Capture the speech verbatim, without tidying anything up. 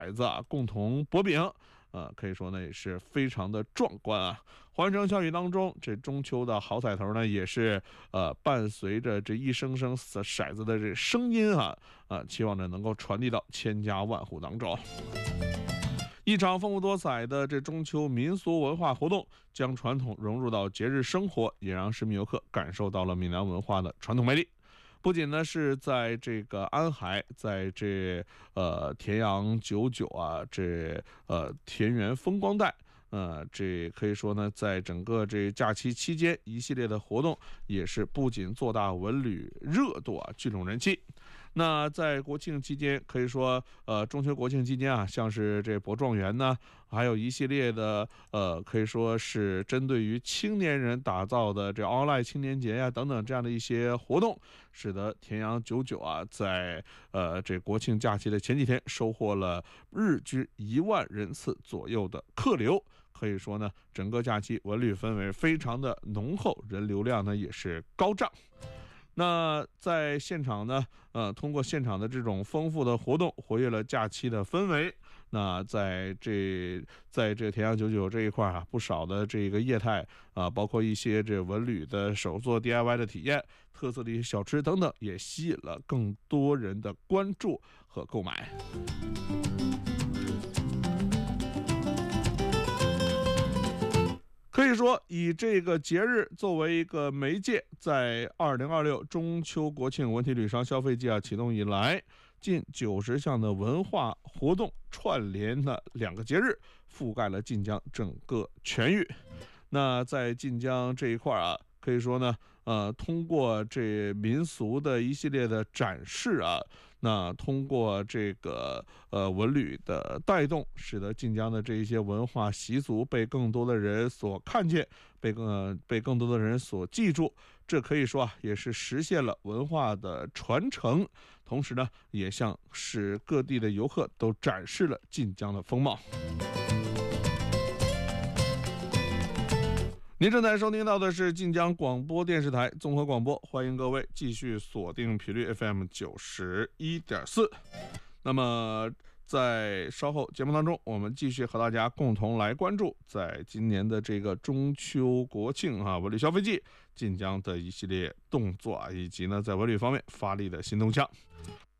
子啊共同博饼。呃，可以说呢也是非常的壮观啊！欢声笑语当中，这中秋的好彩头呢，也是呃伴随着这一声声骰子的这声音啊，啊，期望着能够传递到千家万户当中。一场丰富多彩的这中秋民俗文化活动，将传统融入到节日生活，也让市民游客感受到了闽南文化的传统魅力。不仅呢是在这个安海，在这呃田阳九九啊，这呃田园风光带。呃，这可以说呢，在整个这假期期间，一系列的活动也是不仅做大文旅热度啊，聚拢人气。那在国庆期间，可以说，呃，中秋国庆期间啊，像是这博状元呢，还有一系列的，呃，可以说是针对于青年人打造的这 online 青年节呀、啊、等等这样的一些活动，使得田阳九九啊，在呃这国庆假期的前几天，收获了日均一万人次左右的客流。可以说呢，整个假期文旅氛围非常的浓厚，人流量呢也是高涨。那在现场呢，呃，通过现场的这种丰富的活动，活跃了假期的氛围。那在这在这田阳九九这一块啊，不少的这个业态啊，包括一些这文旅的手作 D I Y 的体验、特色的一些小吃等等，也吸引了更多人的关注和购买。可以说，以这个节日作为一个媒介，在二零二六中秋国庆文体旅商消费季啊启动以来，近九十项的文化活动串联了两个节日，覆盖了晋江整个全域。那在晋江这一块啊，可以说呢，呃，通过这民俗的一系列的展示啊，那通过这个呃文旅的带动，使得晋江的这一些文化习俗被更多的人所看见，被更、呃、被更多的人所记住。这可以说啊，也是实现了文化的传承，同时呢，也向使各地的游客都展示了晋江的风貌。您正在收听到的是晋江广播电视台综合广播，欢迎各位继续锁定频率 F M 九十一点四。那么在稍后节目当中，我们继续和大家共同来关注在今年的这个中秋国庆啊文旅消费季晋江的一系列动作啊，以及呢在文旅方面发力的新动向。